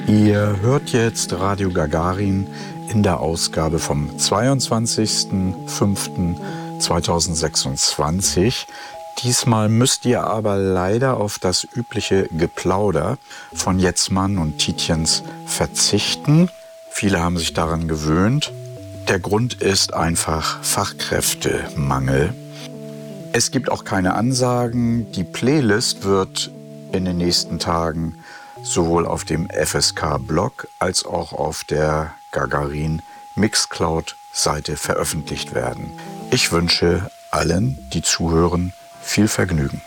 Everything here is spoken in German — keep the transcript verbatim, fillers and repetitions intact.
Ihr hört jetzt Radio Gagarin in der Ausgabe vom zweiundzwanzigsten fünften zweitausendsechsundzwanzig. Diesmal müsst ihr aber leider auf das übliche Geplauder von Jetzmann und Tietjens verzichten. Viele haben sich daran gewöhnt. Der Grund ist einfach Fachkräftemangel. Es gibt auch keine Ansagen. Die Playlist wird in den nächsten Tagen sowohl auf dem F S K-Blog als auch auf der Gagarin Mixcloud-Seite veröffentlicht werden. Ich wünsche allen, die zuhören, viel Vergnügen.